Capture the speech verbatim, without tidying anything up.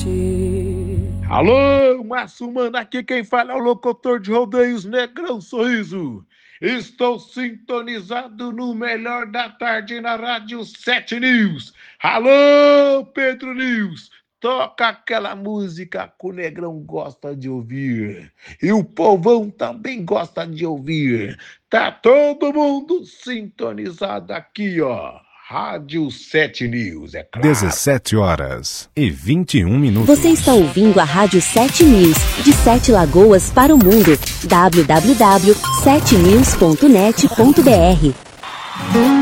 Alô, Márcio Mano, aqui quem fala é o locutor de rodeios Negrão Sorriso. Estou sintonizado no melhor da tarde na Rádio sete News. Alô, Pedro News, toca aquela música que o Negrão gosta de ouvir. E o povão também gosta de ouvir. Tá todo mundo sintonizado aqui, ó. Rádio sete News, é claro. dezessete horas e vinte e um minutos. Você está ouvindo a Rádio sete News, de Sete Lagoas para o mundo. w w w ponto sete news ponto net ponto b r